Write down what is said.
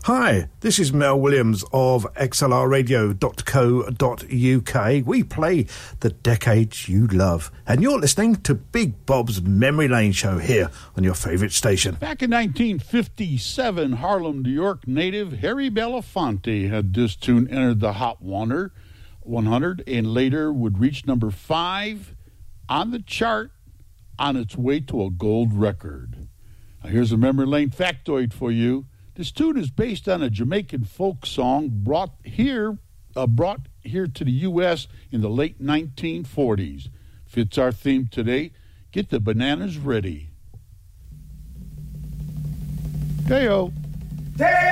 Hi, this is Mel Williams of xlrradio.co.uk. We play the decades you love, and you're listening to Big Bob's Memory Lane Show here on your favourite station. Back in 1957, Harlem, New York native Harry Belafonte had this tune enter the Hot 100 and later would reach number 5 on the chart on its way to a gold record. Now, here's a Memory Lane factoid for you. This tune is based on a Jamaican folk song brought here to the U.S. in the late 1940s. Fits our theme today. Get the bananas ready. Hey-o.